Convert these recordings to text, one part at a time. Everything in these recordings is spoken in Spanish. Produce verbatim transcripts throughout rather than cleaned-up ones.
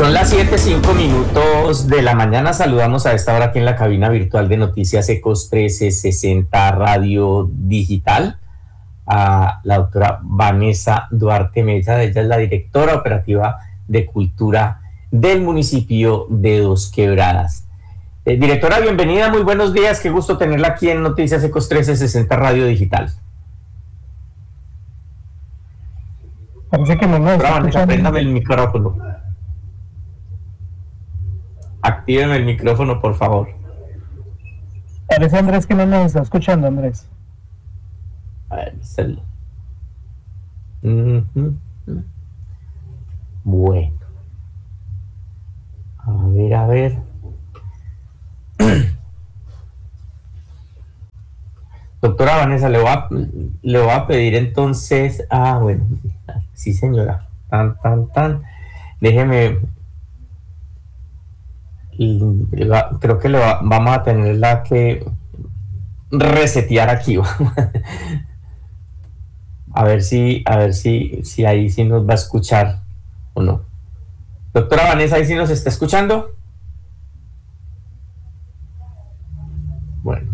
Son las siete, cinco minutos de la mañana. Saludamos a esta hora aquí en la cabina virtual de Noticias Ecos trece sesenta Radio Digital a la doctora Vanessa Duarte Mesa. Ella es la directora operativa de Cultura del municipio de Dos Quebradas. Eh, directora, bienvenida, muy buenos días. Qué gusto tenerla aquí en Noticias Ecos trece sesenta Radio Digital. Parece que no me está escuchando. Préndame el micrófono. Actíveme el micrófono, por favor. Parece, Andrés, que no nos está escuchando, Andrés. A ver, el... uh-huh. Bueno. A ver, a ver. Doctora Vanessa, le voy a, le voy a pedir entonces... Ah, bueno. Sí, señora. Tan, tan, tan. Déjeme... Creo que le va, vamos a tenerla que resetear aquí. A ver si, a ver si, si ahí sí nos va a escuchar o no. Doctora Vanessa, ¿ahí sí nos está escuchando? Bueno.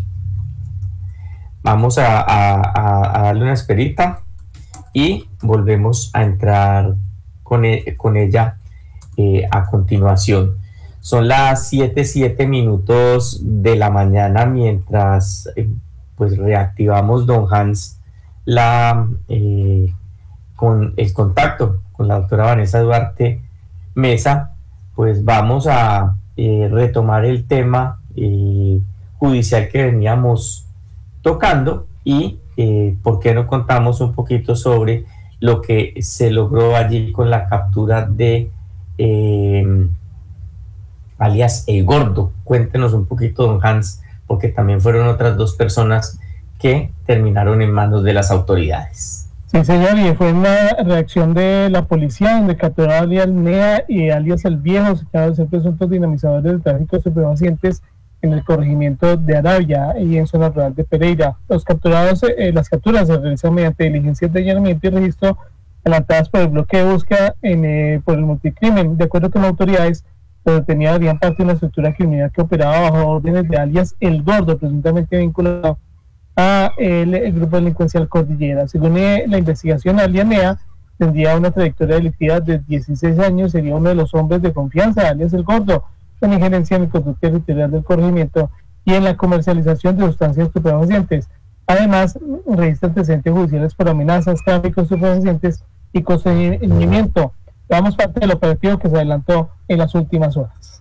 Vamos a, a, a darle una esperita y volvemos a entrar con, e, con ella eh, a continuación. Son las siete, siete minutos de la mañana mientras eh, pues reactivamos, don Hans, la, eh, con el contacto con la doctora Vanessa Duarte Mesa. Pues vamos a eh, retomar el tema eh, judicial que veníamos tocando y eh, por qué no contamos un poquito sobre lo que se logró allí con la captura de eh, alias El Gordo. Cuéntenos un poquito, don Hans, porque también fueron otras dos personas que terminaron en manos de las autoridades. Sí, señor, y fue una reacción de la policía donde capturó a alias Nea y alias El Viejo, señalados de ser presuntos dinamizadores de tráfico de estupefacientes en el corregimiento de Arabia y en zona rural de Pereira. Los capturados, eh, las capturas se realizan mediante diligencias de allanamiento y registro adelantadas por el bloque de búsqueda en, eh, por el multicrimen. De acuerdo con las autoridades, los detenidos harían parte de una estructura criminal que operaba bajo órdenes de alias El Gordo, presuntamente vinculado a el, el grupo delincuencial Cordillera. Según eh, la investigación, alias Nea tendría una trayectoria delictiva de dieciséis años, sería uno de los hombres de confianza de alias El Gordo, con injerencia en el control territorial del corregimiento y en la comercialización de sustancias estupefacientes. Además, registra antecedentes judiciales por amenazas, tráfico de estupefacientes y constreñimiento. Damos parte del operativo que se adelantó en las últimas horas.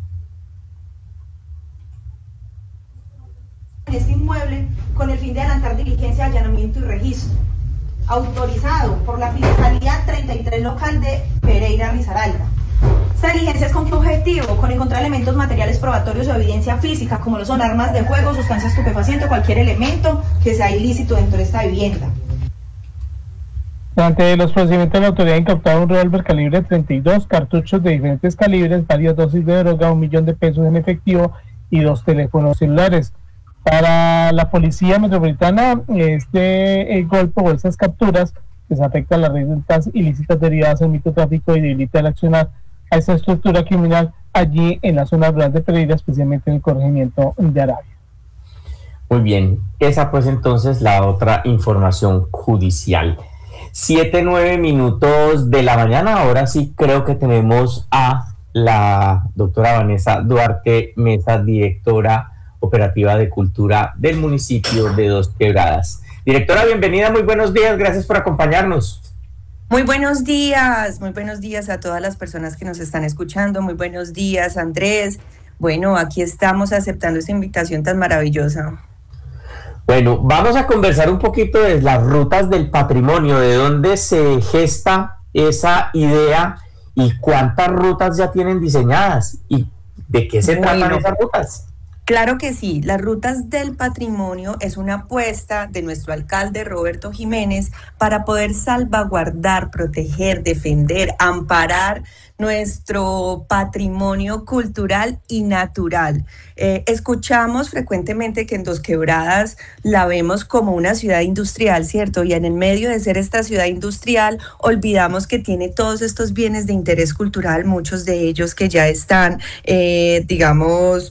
En este inmueble, con el fin de adelantar diligencia de allanamiento y registro, autorizado por la Fiscalía treinta y tres local de Pereira Risaralda. Esta diligencia es con qué objetivo, con encontrar elementos materiales probatorios o evidencia física, como lo son armas de fuego, sustancias estupefacientes, cualquier elemento que sea ilícito dentro de esta vivienda. Durante los procedimientos, la autoridad incautó un revólver calibre treinta y dos, cartuchos de diferentes calibres, varias dosis de droga, un millón de pesos en efectivo y dos teléfonos celulares. Para la Policía Metropolitana, este eh, golpe o estas capturas les afectan las rentas ilícitas derivadas del microtráfico y debilita el accionar a esta estructura criminal allí en la zona rural de Pereira, especialmente en el corregimiento de Arabia. Muy bien, esa pues entonces la otra información judicial. Siete, nueve minutos de la mañana, ahora sí creo que tenemos a la doctora Vanessa Duarte Mesa, directora operativa de Cultura del municipio de Dos Quebradas. Directora, bienvenida, muy buenos días, gracias por acompañarnos. Muy buenos días, muy buenos días a todas las personas que nos están escuchando, muy buenos días, Andrés. Bueno, aquí estamos aceptando esta invitación tan maravillosa. Bueno, vamos a conversar un poquito de las rutas del patrimonio, de dónde se gesta esa idea y cuántas rutas ya tienen diseñadas y de qué se bueno, tratan esas rutas. Claro que sí, las rutas del patrimonio es una apuesta de nuestro alcalde Roberto Jiménez para poder salvaguardar, proteger, defender, amparar nuestro patrimonio cultural y natural. Eh, escuchamos frecuentemente que en Dos Quebradas la vemos como una ciudad industrial, ¿cierto? Y en el medio de ser esta ciudad industrial, olvidamos que tiene todos estos bienes de interés cultural, muchos de ellos que ya están, eh, digamos,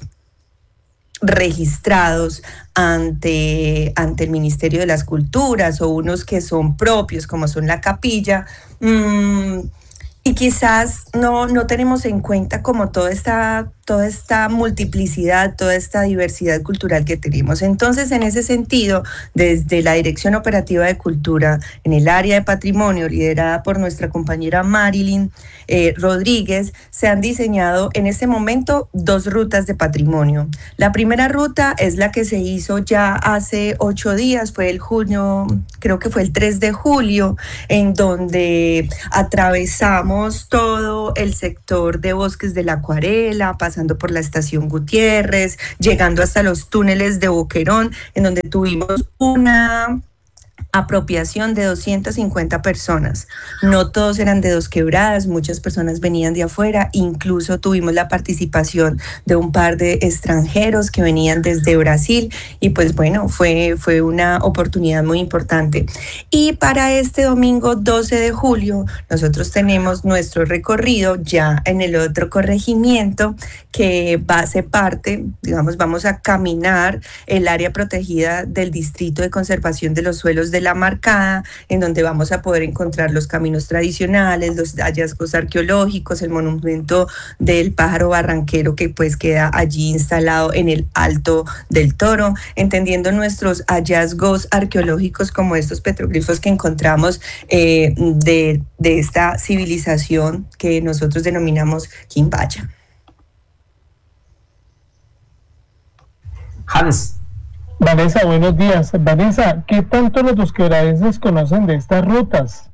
registrados ante, ante el Ministerio de las Culturas, o unos que son propios, como son la capilla, mmm, y quizás no, no tenemos en cuenta como toda esta, toda esta multiplicidad, toda esta diversidad cultural que tenemos. Entonces, en ese sentido, desde la Dirección Operativa de Cultura, en el área de patrimonio, liderada por nuestra compañera Marilyn eh, Rodríguez, se han diseñado en este momento dos rutas de patrimonio. La primera ruta es la que se hizo ya hace ocho días, fue el junio, creo que fue el tres de julio, en donde atravesamos todo el sector de Bosques de la Acuarela, pasando por la estación Gutiérrez, llegando hasta los túneles de Boquerón, en donde tuvimos una apropiación de doscientas cincuenta personas. No todos eran de Dos Quebradas, muchas personas venían de afuera, incluso tuvimos la participación de un par de extranjeros que venían desde Brasil, y pues bueno, fue, fue una oportunidad muy importante. Y para este domingo doce de julio, nosotros tenemos nuestro recorrido ya en el otro corregimiento, que va a ser parte, digamos, vamos a caminar el área protegida del Distrito de Conservación de los Suelos de La Marcada, en donde vamos a poder encontrar los caminos tradicionales, los hallazgos arqueológicos, el monumento del pájaro barranquero que pues queda allí instalado en el Alto del Toro, entendiendo nuestros hallazgos arqueológicos como estos petroglifos que encontramos eh, de, de esta civilización que nosotros denominamos Quimbaya. Hans. Vanessa, buenos días. Vanessa, ¿qué tanto los dosquebradenses conocen de estas rutas?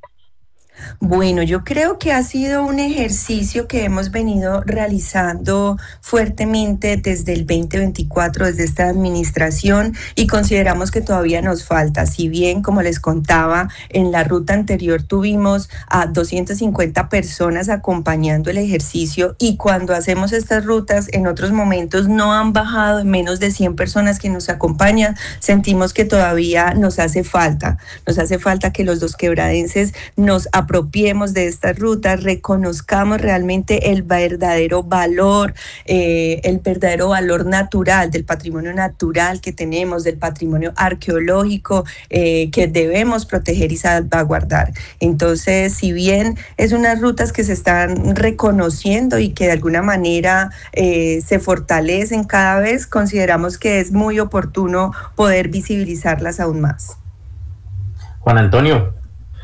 Bueno, yo creo que ha sido un ejercicio que hemos venido realizando fuertemente desde el veinte veinticuatro, desde esta administración, y consideramos que todavía nos falta. Si bien, como les contaba, en la ruta anterior tuvimos a doscientas cincuenta personas acompañando el ejercicio, y cuando hacemos estas rutas en otros momentos no han bajado en menos de cien personas que nos acompañan, sentimos que todavía nos hace falta. Nos hace falta que los dosquebradenses nos apoyen, apropiemos de estas rutas, reconozcamos realmente el verdadero valor, eh, el verdadero valor natural, del patrimonio natural que tenemos, del patrimonio arqueológico eh, que debemos proteger y salvaguardar. Entonces, si bien es unas rutas que se están reconociendo y que de alguna manera eh, se fortalecen cada vez, consideramos que es muy oportuno poder visibilizarlas aún más. Juan Antonio.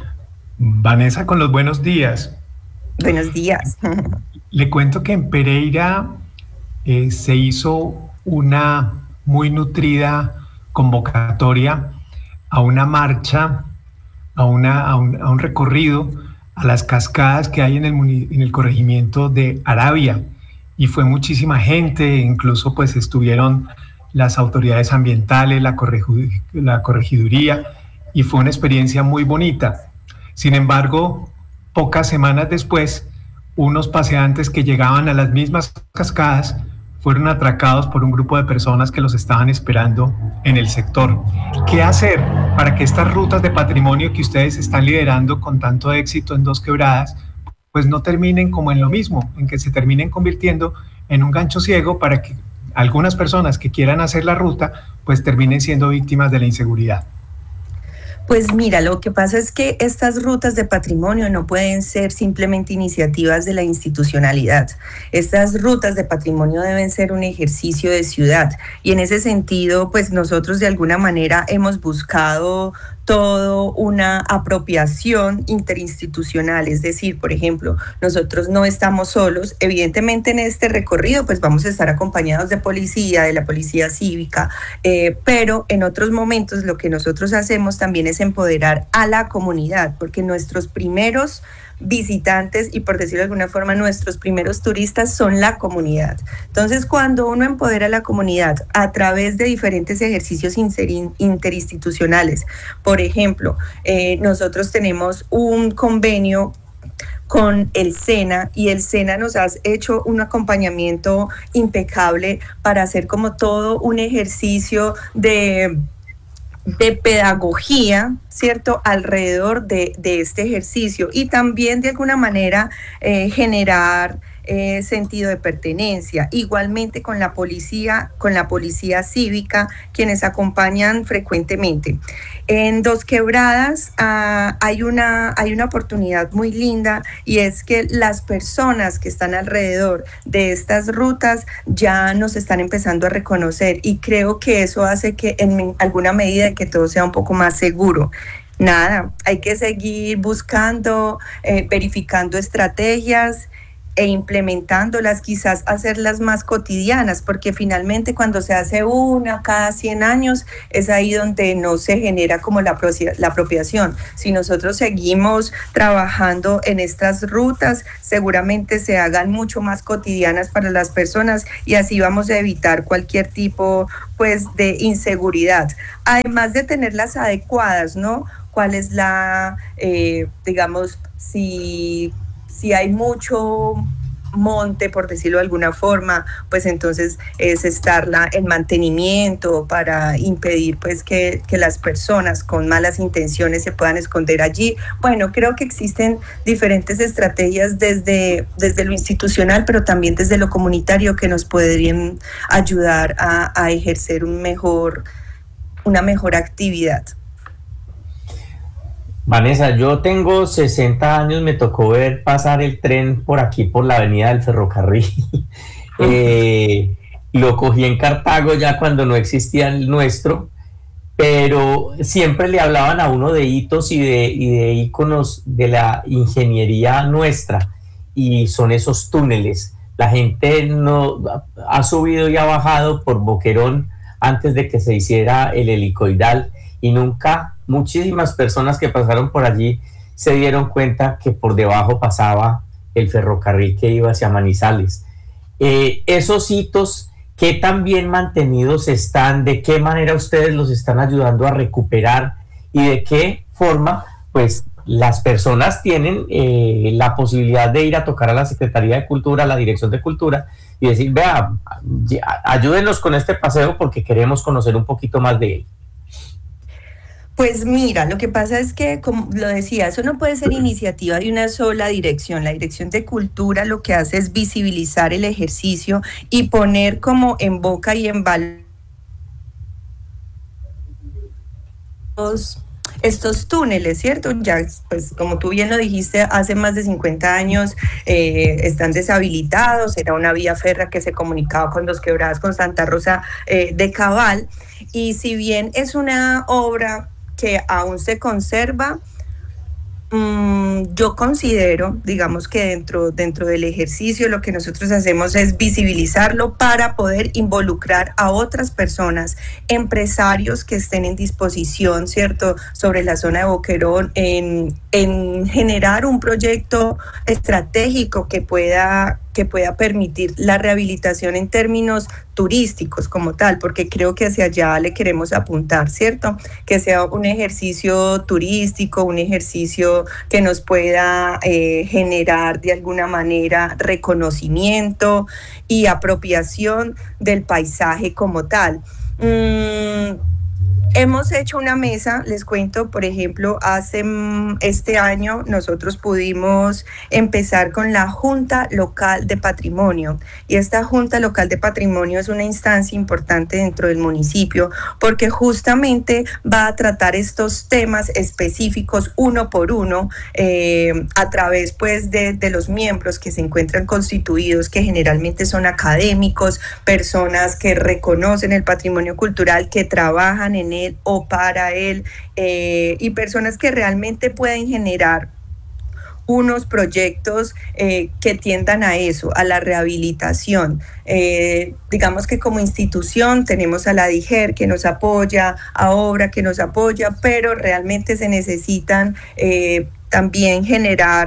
Vanessa, con los buenos días. Buenos días. Le cuento que en Pereira eh, se hizo una muy nutrida convocatoria a una marcha, a, una, a, un, a un recorrido a las cascadas que hay en el, en el corregimiento de Arabia, y fue muchísima gente, incluso pues estuvieron las autoridades ambientales, la, corregu, la corregiduría, y fue una experiencia muy bonita. Sin embargo, pocas semanas después, unos paseantes que llegaban a las mismas cascadas fueron atracados por un grupo de personas que los estaban esperando en el sector. ¿Qué hacer para que estas rutas de patrimonio que ustedes están liderando con tanto éxito en Dos Quebradas, pues no terminen como en lo mismo, en que se terminen convirtiendo en un gancho ciego para que algunas personas que quieran hacer la ruta, pues terminen siendo víctimas de la inseguridad? Pues mira, lo que pasa es que estas rutas de patrimonio no pueden ser simplemente iniciativas de la institucionalidad. Estas rutas de patrimonio deben ser un ejercicio de ciudad, y en ese sentido, pues nosotros de alguna manera hemos buscado todo una apropiación interinstitucional, es decir, por ejemplo, nosotros no estamos solos, evidentemente en este recorrido pues vamos a estar acompañados de policía, de la policía cívica, eh, pero en otros momentos lo que nosotros hacemos también es empoderar a la comunidad, porque nuestros primeros visitantes y, por decirlo de alguna forma, nuestros primeros turistas son la comunidad. Entonces, cuando uno empodera a la comunidad a través de diferentes ejercicios interinstitucionales, por ejemplo, eh, nosotros tenemos un convenio con el SENA, y el SENA nos ha hecho un acompañamiento impecable para hacer como todo un ejercicio de, de pedagogía, ¿cierto?, alrededor de, de este ejercicio, y también de alguna manera eh, generar Eh, sentido de pertenencia. Igualmente con la policía, con la policía cívica, quienes acompañan frecuentemente. En Dos Quebradas uh, hay, una, hay una oportunidad muy linda, y es que las personas que están alrededor de estas rutas ya nos están empezando a reconocer, y creo que eso hace que en alguna medida que todo sea un poco más seguro. Nada, hay que seguir buscando, eh, verificando estrategias e implementándolas, quizás hacerlas más cotidianas, porque finalmente cuando se hace una cada cien años es ahí donde no se genera como la, la apropiación. Si nosotros seguimos trabajando en estas rutas, seguramente se hagan mucho más cotidianas para las personas, y así vamos a evitar cualquier tipo, pues, de inseguridad. Además de tenerlas adecuadas, ¿no? ¿Cuál es la, eh, digamos, si... si hay mucho monte, por decirlo de alguna forma, pues entonces es estarla en mantenimiento para impedir pues que, que las personas con malas intenciones se puedan esconder allí. Bueno, creo que existen diferentes estrategias desde, desde lo institucional, pero también desde lo comunitario, que nos podrían ayudar a, a ejercer un mejor, una mejor actividad. Vanessa, yo tengo sesenta años, me tocó ver pasar el tren por aquí, por la avenida del ferrocarril. eh, lo cogí en Cartago ya cuando no existía el nuestro, pero siempre le hablaban a uno de hitos y de, y de íconos de la ingeniería nuestra, y son esos túneles. La gente no ha subido y ha bajado por Boquerón antes de que se hiciera el helicoidal, y nunca, muchísimas personas que pasaron por allí se dieron cuenta que por debajo pasaba el ferrocarril que iba hacia Manizales. Eh, esos hitos, ¿qué tan bien mantenidos están? ¿De qué manera ustedes los están ayudando a recuperar? ¿Y de qué forma, pues, las personas tienen eh, la posibilidad de ir a tocar a la Secretaría de Cultura, a la Dirección de Cultura, y decir, vea, ayúdenos con este paseo porque queremos conocer un poquito más de él? Pues mira, lo que pasa es que, como lo decía, eso no puede ser iniciativa de una sola dirección. La Dirección de Cultura lo que hace es visibilizar el ejercicio y poner como en boca y en valor estos túneles, ¿cierto? Ya, pues como tú bien lo dijiste, hace más de cincuenta años eh, están deshabilitados. Era una vía férrea que se comunicaba con Dos Quebradas, con Santa Rosa eh, de Cabal, y si bien es una obra que aún se conserva, mmm, yo considero, digamos que dentro, dentro del ejercicio lo que nosotros hacemos es visibilizarlo para poder involucrar a otras personas, empresarios que estén en disposición, ¿cierto?, sobre la zona de Boquerón, en, en generar un proyecto estratégico que pueda, que pueda permitir la rehabilitación en términos turísticos como tal, porque creo que hacia allá le queremos apuntar, ¿cierto? Que sea un ejercicio turístico, un ejercicio que nos pueda eh, generar de alguna manera reconocimiento y apropiación del paisaje como tal. Mm, Hemos hecho una mesa, les cuento, por ejemplo, hace este año nosotros pudimos empezar con la Junta Local de Patrimonio, y esta Junta Local de Patrimonio es una instancia importante dentro del municipio porque justamente va a tratar estos temas específicos uno por uno eh, a través pues de, de los miembros que se encuentran constituidos, que generalmente son académicos, personas que reconocen el patrimonio cultural, que trabajan en él o para él, eh, y personas que realmente pueden generar unos proyectos eh, que tiendan a eso, a la rehabilitación. Eh, digamos que como institución tenemos a la DIGER que nos apoya, a Obra que nos apoya, pero realmente se necesitan eh, también generar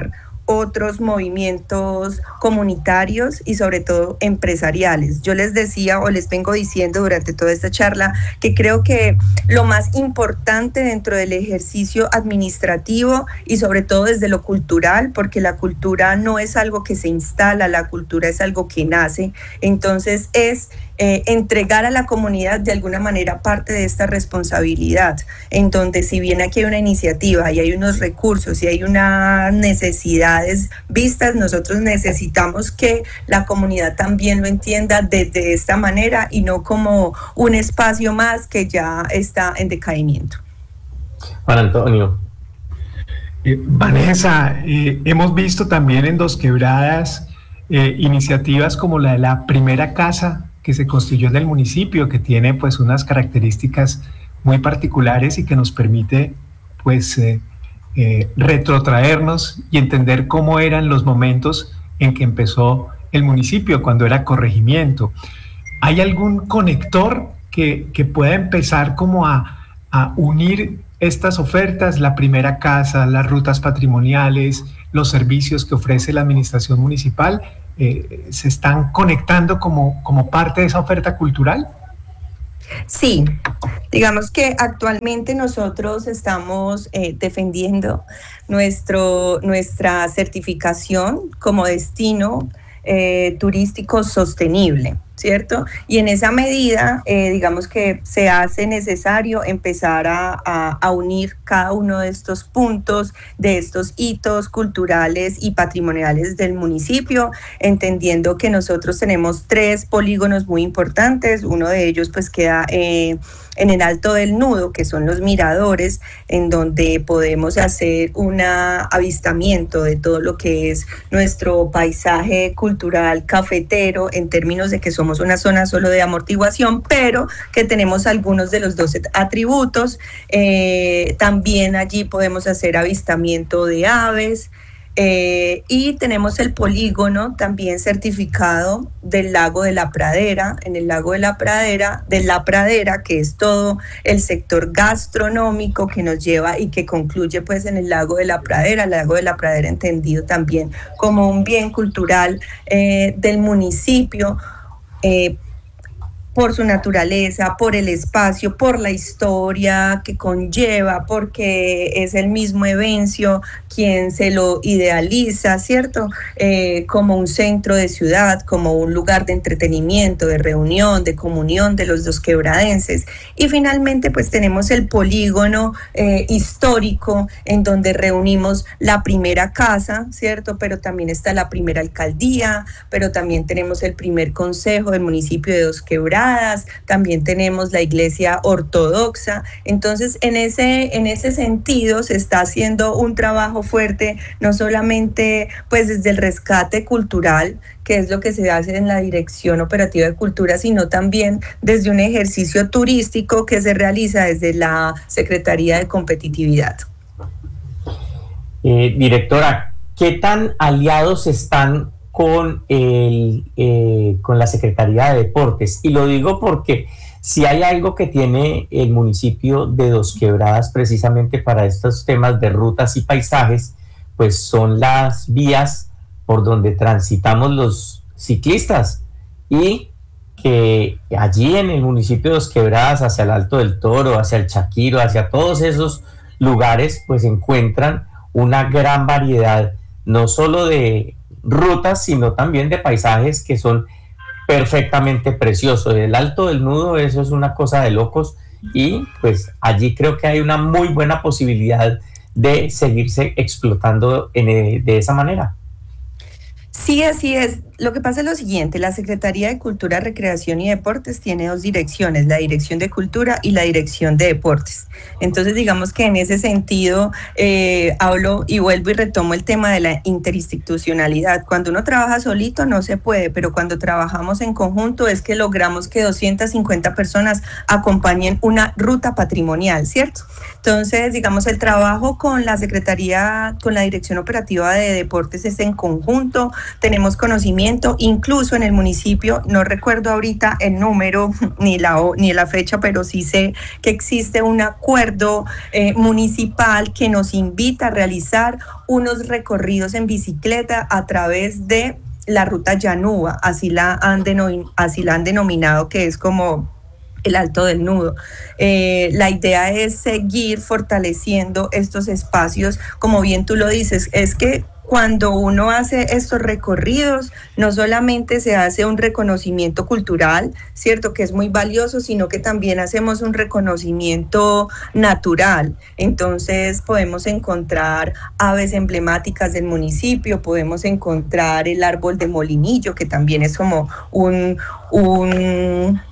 otros movimientos comunitarios y sobre todo empresariales. Yo les decía o les vengo diciendo durante toda esta charla que creo que lo más importante dentro del ejercicio administrativo y sobre todo desde lo cultural, porque la cultura no es algo que se instala, la cultura es algo que nace, entonces es Eh, entregar a la comunidad de alguna manera parte de esta responsabilidad, en donde si bien aquí hay una iniciativa y hay unos recursos y hay unas necesidades vistas, nosotros necesitamos que la comunidad también lo entienda desde esta manera y no como un espacio más que ya está en decaimiento. Juan Antonio. Eh, Vanessa, eh, hemos visto también en Dos Quebradas eh, iniciativas como la de la primera casa que se construyó en el municipio, que tiene pues unas características muy particulares y que nos permite pues eh, eh, retrotraernos y entender cómo eran los momentos en que empezó el municipio, cuando era corregimiento. ¿Hay algún conector que, que pueda empezar como a, a unir estas ofertas, la primera casa, las rutas patrimoniales, los servicios que ofrece la administración municipal? Eh, ¿se están conectando como, como parte de esa oferta cultural? Sí, digamos que actualmente nosotros estamos eh, defendiendo nuestro, nuestra certificación como destino eh, turístico sostenible, ¿cierto? Y en esa medida, eh, digamos que se hace necesario empezar a, a, a unir cada uno de estos puntos, de estos hitos culturales y patrimoniales del municipio, entendiendo que nosotros tenemos tres polígonos muy importantes. Uno de ellos pues queda eh, en el Alto del Nudo, que son los miradores, en donde podemos hacer un avistamiento de todo lo que es nuestro paisaje cultural cafetero, en términos de que somos una zona solo de amortiguación, pero que tenemos algunos de los doce atributos. Eh, también allí podemos hacer avistamiento de aves, eh, y tenemos el polígono también certificado del lago de la Pradera, en el lago de la Pradera, de la Pradera, que es todo el sector gastronómico que nos lleva y que concluye pues en el lago de la Pradera, el lago de la Pradera entendido también como un bien cultural eh, del municipio, Eh, por su naturaleza, por el espacio, por la historia que conlleva, porque es el mismo Evencio quien se lo idealiza, ¿cierto? Eh, como un centro de ciudad, como un lugar de entretenimiento, de reunión, de comunión de los dosquebradenses. Y finalmente pues tenemos el polígono eh, histórico, en donde reunimos la primera casa, ¿cierto? Pero también está la primera alcaldía, pero también tenemos el primer consejo del municipio de Dos Quebradas, también tenemos la iglesia ortodoxa. Entonces en ese, en ese sentido se está haciendo un trabajo fuerte, no solamente pues desde el rescate cultural, que es lo que se hace en la Dirección Operativa de Cultura, sino también desde un ejercicio turístico que se realiza desde la Secretaría de Competitividad. Eh, directora, ¿qué tan aliados están con, el, eh, con la Secretaría de Deportes? Y lo digo porque si hay algo que tiene el municipio de Dos Quebradas precisamente para estos temas de rutas y paisajes, pues son las vías por donde transitamos los ciclistas, y que allí en el municipio de Dos Quebradas, hacia el Alto del Toro, hacia el Chaquiro, hacia todos esos lugares, pues encuentran una gran variedad, no solo de rutas, sino también de paisajes que son perfectamente preciosos. El Alto del Nudo, eso es una cosa de locos, y pues allí creo que hay una muy buena posibilidad de seguirse explotando en, de esa manera. Sí, así es. Lo que pasa es lo siguiente: la Secretaría de Cultura, Recreación y Deportes tiene dos direcciones, la Dirección de Cultura y la Dirección de Deportes. Entonces, digamos que en ese sentido, eh, hablo y vuelvo y retomo el tema de la interinstitucionalidad. Cuando uno trabaja solito no se puede, pero cuando trabajamos en conjunto es que logramos que doscientas cincuenta personas acompañen una ruta patrimonial, ¿cierto? Entonces, digamos, el trabajo con la Secretaría, con la Dirección Operativa de Deportes es en conjunto. tenemos conocimiento, incluso en el municipio, no recuerdo ahorita el número ni la, ni la fecha, pero sí sé que existe un acuerdo eh, municipal que nos invita a realizar unos recorridos en bicicleta a través de la ruta Llanúa, así la han, denom- así la han denominado, que es como el Alto del Nudo. Eh, la idea es seguir fortaleciendo estos espacios, como bien tú lo dices, es que cuando uno hace estos recorridos, no solamente se hace un reconocimiento cultural, cierto, que es muy valioso, sino que también hacemos un reconocimiento natural. Entonces podemos encontrar aves emblemáticas del municipio, podemos encontrar el árbol de molinillo, que también es como un, un,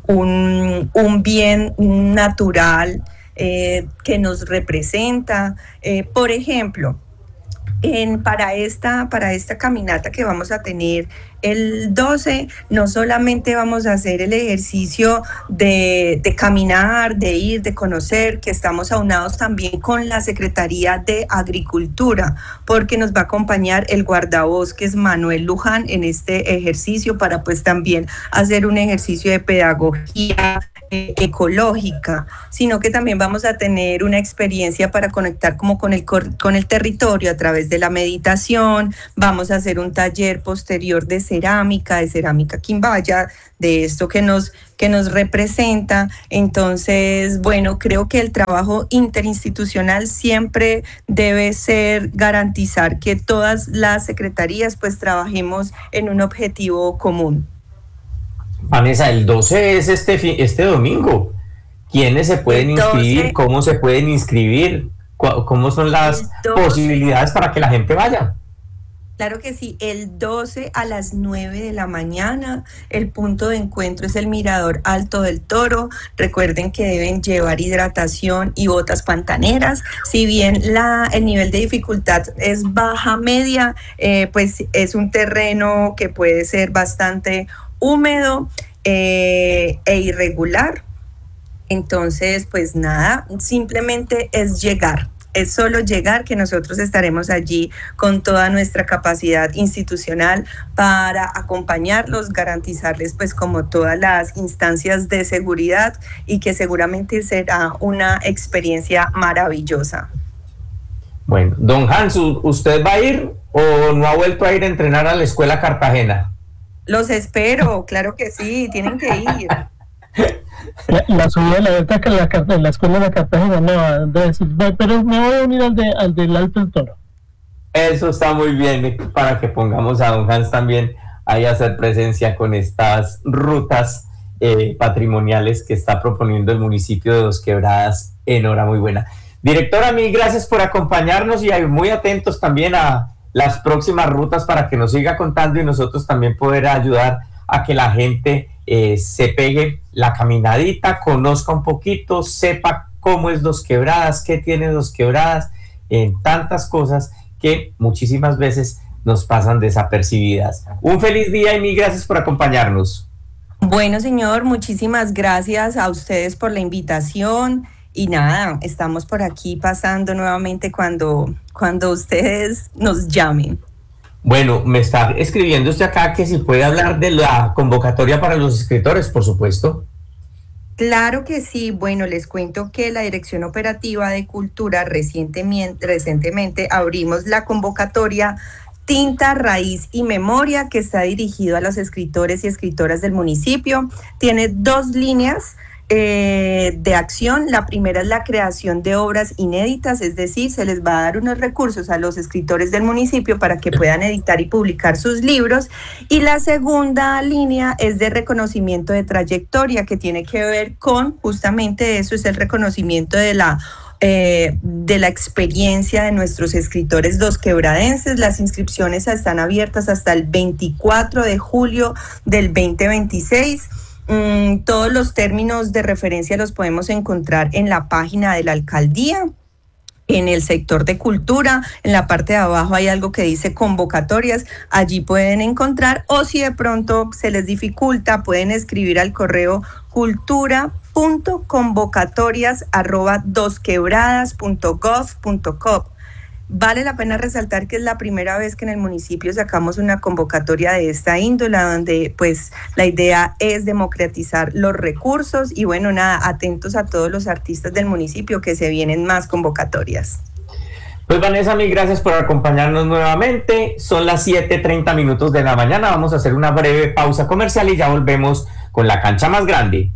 un, un bien natural eh, que nos representa. Eh, por ejemplo, En, para, esta, para esta caminata que vamos a tener el doce, no solamente vamos a hacer el ejercicio de, de caminar, de ir, de conocer, que estamos aunados también con la Secretaría de Agricultura, porque nos va a acompañar el guardabosques Manuel Luján en este ejercicio para pues también hacer un ejercicio de pedagogía eh, ecológica, sino que también vamos a tener una experiencia para conectar como con el, con el territorio a través de la meditación. Vamos a hacer un taller posterior de cerámica, de cerámica quimbaya, de esto que nos, que nos representa. Entonces, bueno, creo que el trabajo interinstitucional siempre debe ser garantizar que todas las secretarías pues trabajemos en un objetivo común. Vanessa, el doce es este, este domingo. ¿Quiénes se pueden inscribir? ¿Cómo se pueden inscribir? ¿Cómo son las posibilidades para que la gente vaya? Claro que sí, el doce a las nueve de la mañana, el punto de encuentro es el Mirador Alto del Toro. Recuerden que deben llevar hidratación y botas pantaneras. Si bien la, el nivel de dificultad es baja media, eh, pues es un terreno que puede ser bastante húmedo eh, e irregular. Entonces, pues nada, simplemente es llegar. Es solo llegar, que nosotros estaremos allí con toda nuestra capacidad institucional para acompañarlos, garantizarles pues como todas las instancias de seguridad y que seguramente será una experiencia maravillosa. Bueno, don Hans, ¿usted va a ir o no ha vuelto a ir a entrenar a la Escuela Cartagena? Los espero, claro que sí, tienen que ir. La, la subida de la vuelta que la, la, la escuela de la Cartagena, no, Andrés, pero me voy a unir al, de, al del Alto del Toro. Eso está muy bien, para que pongamos a don Hans también ahí a hacer presencia con estas rutas eh, patrimoniales que está proponiendo el municipio de Dos Quebradas en hora muy buena. Directora, mil gracias por acompañarnos y muy atentos también a las próximas rutas para que nos siga contando y nosotros también poder ayudar a que la gente eh, se pegue la caminadita, conozca un poquito, sepa cómo es Dos Quebradas, qué tiene Dos Quebradas, en tantas cosas que muchísimas veces nos pasan desapercibidas. Un feliz día y mil gracias por acompañarnos. Bueno, señor, muchísimas gracias a ustedes por la invitación y nada, estamos por aquí pasando nuevamente cuando, cuando ustedes nos llamen. Bueno, me está escribiendo usted acá que si puede hablar de la convocatoria para los escritores, por supuesto. Claro que sí. Bueno, les cuento que la Dirección Operativa de Cultura recientemente, recientemente abrimos la convocatoria Tinta, Raíz y Memoria, que está dirigido a los escritores y escritoras del municipio. Tiene dos líneas Eh, de acción. La primera es la creación de obras inéditas, es decir, se les va a dar unos recursos a los escritores del municipio para que puedan editar y publicar sus libros. Y la segunda línea es de reconocimiento de trayectoria, que tiene que ver con justamente eso, es el reconocimiento de la Eh, de la experiencia de nuestros escritores dosquebradenses. Las inscripciones están abiertas hasta el veinticuatro de julio del veinte veintiséis. Mm, todos los términos de referencia los podemos encontrar en la página de la alcaldía, en el sector de cultura. En la parte de abajo hay algo que dice convocatorias, allí pueden encontrar, o si de pronto se les dificulta, pueden escribir al correo cultura punto convocatorias arroba dosquebradas punto gov punto co. Vale la pena resaltar que es la primera vez que en el municipio sacamos una convocatoria de esta índole, donde pues la idea es democratizar los recursos y bueno, nada, atentos a todos los artistas del municipio que se vienen más convocatorias. Pues Vanessa, mil gracias por acompañarnos nuevamente. Son las siete treinta minutos de la mañana. Vamos a hacer una breve pausa comercial y ya volvemos con la cancha más grande.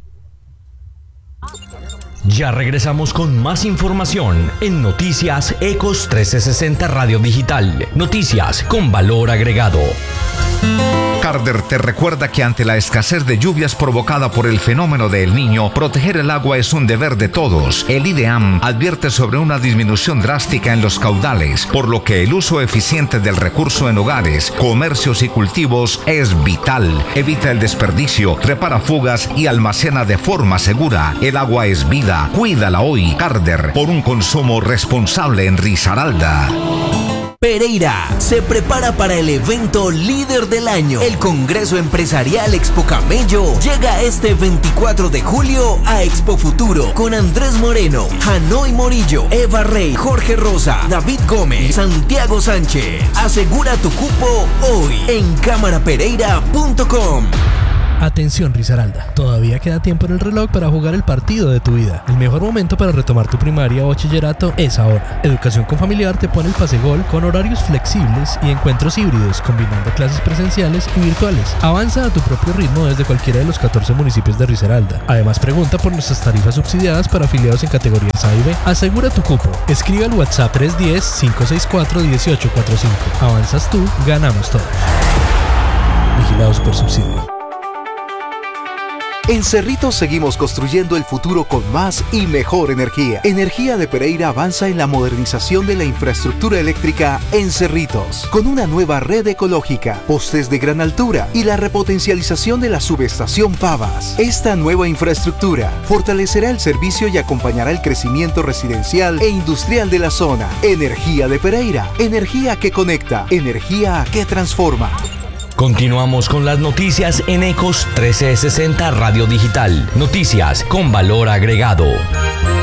Ya regresamos con más información en Noticias Ecos trescientos sesenta Radio Digital. Noticias con valor agregado. Carder te recuerda que ante la escasez de lluvias provocada por el fenómeno de El Niño, proteger el agua es un deber de todos. El IDEAM advierte sobre una disminución drástica en los caudales, por lo que el uso eficiente del recurso en hogares, comercios y cultivos es vital. Evita el desperdicio, repara fugas y almacena de forma segura. El agua es vida, cuídala hoy. Carder, por un consumo responsable en Risaralda. Pereira se prepara para el evento Líder del Año. El Congreso Empresarial Expo Camello llega este veinticuatro de julio a Expo Futuro con Andrés Moreno, Hanoi Morillo, Eva Rey, Jorge Rosa, David Gómez, Santiago Sánchez. Asegura tu cupo hoy en cámara pereira punto com. Atención Risaralda, todavía queda tiempo en el reloj para jugar el partido de tu vida. El mejor momento para retomar tu primaria o bachillerato es ahora. Educación con Familiar te pone el pase gol con horarios flexibles y encuentros híbridos, combinando clases presenciales y virtuales. Avanza a tu propio ritmo desde cualquiera de los catorce municipios de Risaralda. Además, pregunta por nuestras tarifas subsidiadas para afiliados en categorías A y B. Asegura tu cupo. Escribe al WhatsApp tres uno cero, cinco seis cuatro, uno ocho cuatro cinco. Avanzas tú, ganamos todos. Vigilado Supersubsidio. En Cerritos seguimos construyendo el futuro con más y mejor energía. Energía de Pereira avanza en la modernización de la infraestructura eléctrica en Cerritos, con una nueva red ecológica, postes de gran altura y la repotencialización de la subestación Pavas. Esta nueva infraestructura fortalecerá el servicio y acompañará el crecimiento residencial e industrial de la zona. Energía de Pereira, energía que conecta, energía que transforma. Continuamos con las noticias en Ecos trescientos sesenta Radio Digital. Noticias con valor agregado.